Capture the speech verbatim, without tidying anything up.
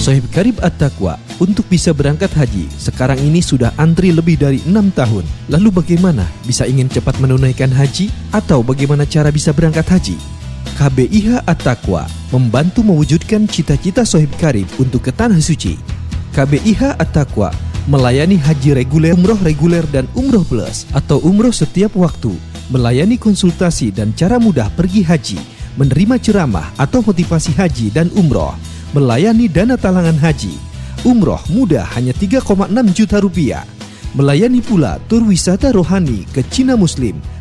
Sohib Karib At-Taqwa, untuk bisa berangkat haji, sekarang ini sudah antri lebih dari enam tahun. Lalu bagaimana bisa ingin cepat menunaikan haji? Atau bagaimana cara bisa berangkat haji? K B I H At-Taqwa membantu mewujudkan cita-cita Sohib Karib untuk ke Tanah Suci. K B I H At-Taqwa melayani haji reguler, umroh reguler, dan umroh plus atau umroh setiap waktu, melayani konsultasi dan cara mudah pergi haji, menerima ceramah atau motivasi haji dan umroh, melayani dana talangan haji, umroh mudah hanya tiga koma enam juta rupiah, melayani pula tur wisata rohani ke Cina Muslim,